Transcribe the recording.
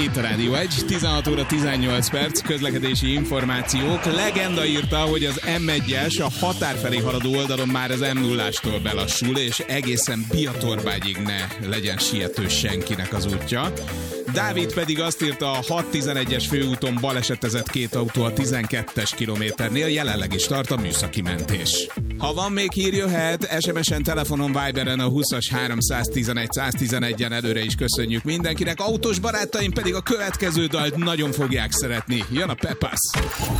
Itt a Rádió 1, 16 óra 18 perc, közlekedési információk. Legenda írta, hogy az M1-es a határ felé haladó oldalon már az M0-ástól belassul, és egészen Biatorbágyig ne legyen siető senkinek az útja. Dávid pedig azt írta, a 611-es főúton balesetezett két autó a 12-es kilométernél, jelenleg is tart a műszaki mentés. Ha van még hír, jöhet, SMS-en, telefonon, Viberen a 20-as 311 111-en előre is köszönjük mindenkinek. Autós barátaim pedig a következő dalt nagyon fogják szeretni. Jön a Pepas!